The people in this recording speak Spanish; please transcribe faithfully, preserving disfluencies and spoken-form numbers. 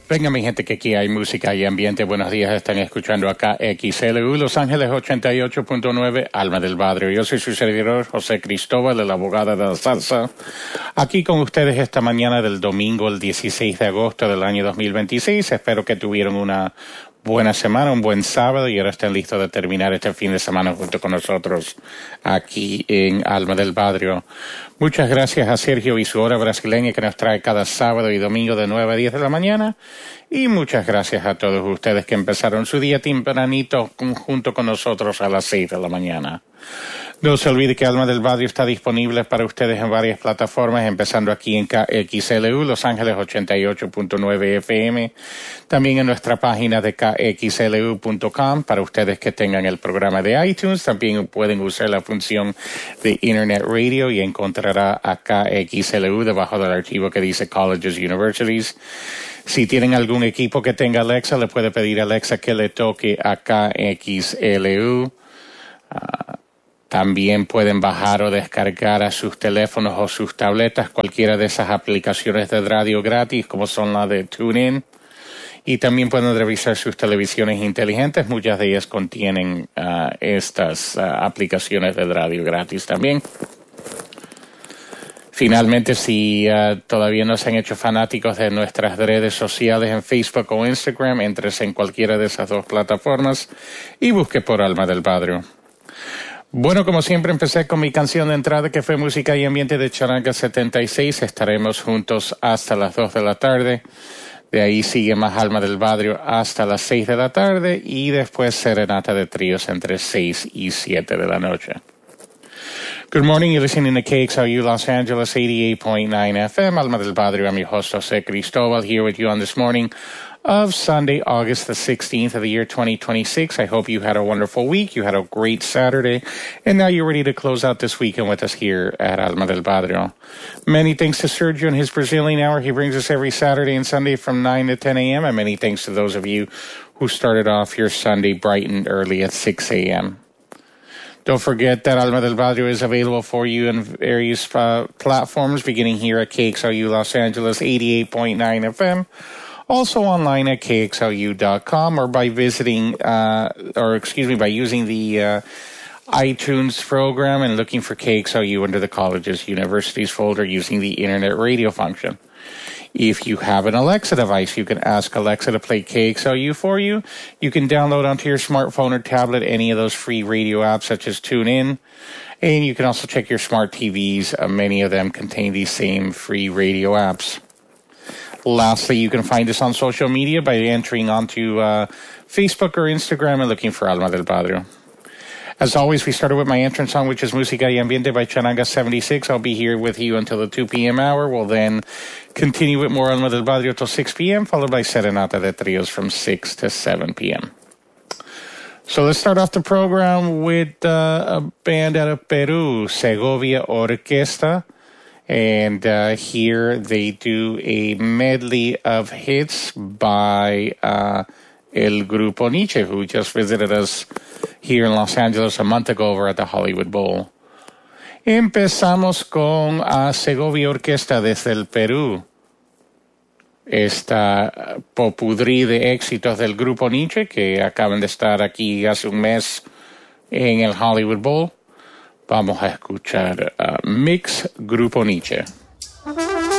Venga, mi gente, que aquí hay música y ambiente. Buenos días, están escuchando acá X L U Los Ángeles ochenta y ocho punto nueve, Alma del Barrio. Yo soy su servidor, José Cristóbal, el abogado de la salsa. Aquí con ustedes esta mañana del domingo, el dieciséis de agosto del año dos mil veintiséis. Espero que tuvieron una buena semana, un buen sábado y ahora estén listos de terminar este fin de semana junto con nosotros aquí en Alma del Barrio. Muchas gracias a Sergio y su hora brasileña que nos trae cada sábado y domingo de nueve a diez de la mañana. Y muchas gracias a todos ustedes que empezaron su día tempranito junto con nosotros a las seis de la mañana. No se olvide que Alma del Barrio está disponible para ustedes en varias plataformas, empezando aquí en K X L U, Los Ángeles ochenta y ocho punto nueve F M. También en nuestra página de K X L U punto com para ustedes que tengan el programa de iTunes. También pueden usar la función de Internet Radio y encontrará a K X L U debajo del archivo que dice Colleges Universities. Si tienen algún equipo que tenga Alexa, le puede pedir a Alexa que le toque a K X L U. Uh, También pueden bajar o descargar a sus teléfonos o sus tabletas cualquiera de esas aplicaciones de radio gratis como son la de TuneIn. Y también pueden revisar sus televisiones inteligentes. Muchas de ellas contienen uh, estas uh, aplicaciones de radio gratis también. Finalmente, si uh, todavía no se han hecho fanáticos de nuestras redes sociales en Facebook o Instagram, entres en cualquiera de esas dos plataformas y busque por Alma del Barrio. Bueno, como siempre, empecé con mi canción de entrada que fue Música y Ambiente de Charanga setenta y seis. Estaremos juntos hasta las dos de la tarde. De ahí sigue más Alma del Barrio hasta las seis de la tarde y después Serenata de Tríos entre seis y siete de la noche. Good morning, you're listening to K X L U Los Angeles eighty-eight point nine F M. Alma del Barrio, I'm your host, Jose Cristobal, here with you on this morning of Sunday, August the sixteenth of the year twenty twenty-six. I hope you had a wonderful week, you had a great Saturday, and now you're ready to close out this weekend with us here at Alma del Barrio. Many thanks to Sergio and his Brazilian hour. He brings us every Saturday and Sunday from nine to ten a.m., and many thanks to those of you who started off your Sunday bright and early at six a.m. Don't forget that Alma del Barrio is available for you in various uh, platforms, beginning here at K X L U Los Angeles eighty-eight point nine F M. Also online at K X L U dot com or by visiting, uh, or excuse me, by using the uh, iTunes program and looking for K X L U under the Colleges Universities folder using the Internet Radio function. If you have an Alexa device, you can ask Alexa to play K X L U for you. You can download onto your smartphone or tablet any of those free radio apps such as TuneIn. And you can also check your smart T Vs. Uh, many of them contain these same free radio apps. Lastly, you can find us on social media by entering onto uh, Facebook or Instagram and looking for Alma del Barrio. As always, we started with my entrance song, which is Música y Ambiente by Charanga seventy-six. I'll be here with you until the two p.m. hour. We'll then continue with more Alma del Barrio till six p.m., followed by Serenata de Trios from six to seven p.m. So let's start off the program with uh, a band out of Peru, Segovia Orquesta. And uh, here they do a medley of hits by uh, El Grupo Nietzsche, who just visited us here in Los Angeles a month ago over at the Hollywood Bowl. Empezamos con uh, Segovia Orquesta desde el Perú. Esta popurrí de éxitos del Grupo Nietzsche, que acaban de estar aquí hace un mes en el Hollywood Bowl. Vamos a escuchar uh, Mix Grupo Nietzsche.